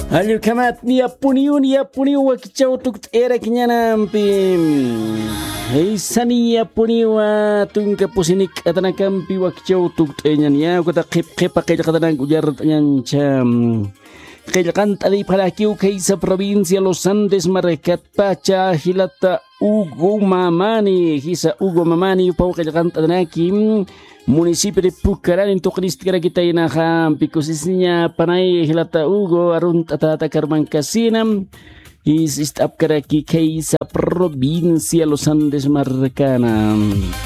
Alikamat niya puniu wakichaw tukt era kinyanampi. Saniya puniwa tungka pusinik atanakampi wakichaw tukt enyan kota kepa kaya katanang ujar nyan cham. Kaya kantali palakiw kay sa probinsya Los Andes Marekat Pacha Hilata Ugo Mamani Hisa Ugo Mamani upau kaya kantanakim munisipyo de Pucaran untuk listikara kita inahampi khususnya panay Hilata Ugo arun tata karman kasinam is istap karaki kay sa probinsya Los Andes Marekanam.